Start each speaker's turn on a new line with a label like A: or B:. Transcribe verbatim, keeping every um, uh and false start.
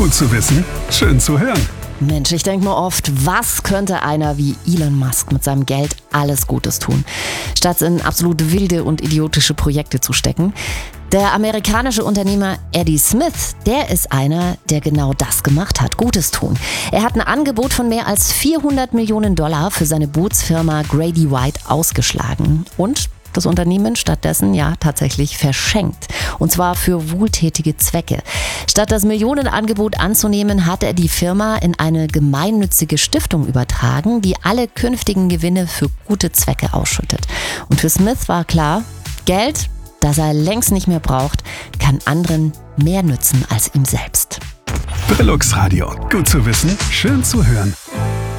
A: Gut zu wissen, schön zu hören.
B: Mensch, ich denke mir oft, was könnte einer wie Elon Musk mit seinem Geld alles Gutes tun, statt in absolut wilde und idiotische Projekte zu stecken? Der amerikanische Unternehmer Eddie Smith, der ist einer, der genau das gemacht hat, Gutes tun. Er hat ein Angebot von mehr als vierhundert Millionen Dollar für seine Bootsfirma Grady White ausgeschlagen und das Unternehmen stattdessen ja tatsächlich verschenkt. Und zwar für wohltätige Zwecke. Statt das Millionenangebot anzunehmen, hat er die Firma in eine gemeinnützige Stiftung übertragen, die alle künftigen Gewinne für gute Zwecke ausschüttet. Und für Smith war klar, Geld, das er längst nicht mehr braucht, kann anderen mehr nützen als ihm selbst.
A: Brillux Radio. Gut zu wissen, schön zu hören.